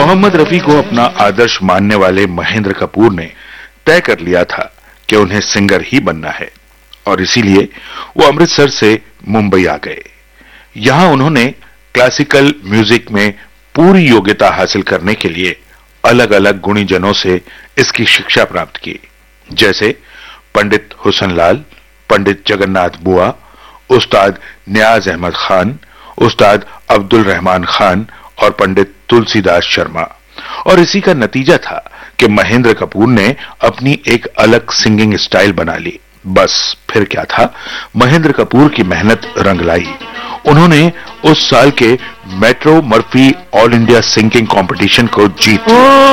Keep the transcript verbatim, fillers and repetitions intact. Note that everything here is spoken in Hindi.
मोहम्मद रफी को अपना आदर्श मानने वाले महेंद्र कपूर ने तय कर लिया था कि उन्हें सिंगर ही बनना है और इसीलिए वो अमृतसर से मुंबई आ गए। यहां उन्होंने क्लासिकल म्यूजिक में पूरी योग्यता हासिल करने के लिए अलग अलग गुणीजनों से इसकी शिक्षा प्राप्त की, जैसे पंडित हुसन लाल, पंडित जगन्नाथ बुआ, उस्ताद नियाज अहमद खान, उस्ताद अब्दुल रहमान खान और पंडित तुलसीदास शर्मा। और इसी का नतीजा था कि महेंद्र कपूर ने अपनी एक अलग सिंगिंग स्टाइल बना ली। बस फिर क्या था, महेंद्र कपूर की मेहनत रंग लाई। उन्होंने उस साल के metro Murphy all India singing competition को जीत लिया।